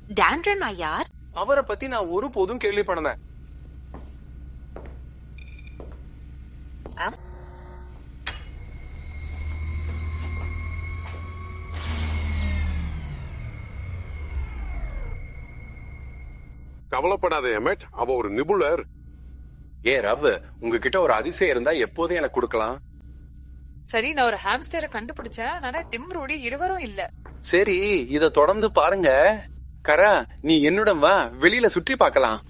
டான்ரனா யார்? அவரை பத்தி நான் ஒரு போதும் கேள்விப்படனேன். கவலைப்படாத எமட், அவ ஒரு நிபுணர். ஏ ரவ், உங்ககிட்ட ஒரு அதிசயம் இருந்தா எப்போதும் எனக்கு கொடுக்கலாம். சரி, நான் ஒரு ஹாம்ஸ்டரை கண்டுபிடிச்சேன். ஆனா திம்ரோடி இருவரும் இல்ல. சரி, இத தொடர்ந்து பாருங்க. கரா, நீ என்னுடன் வா, வெளியில சுற்றி பார்க்கலாம்.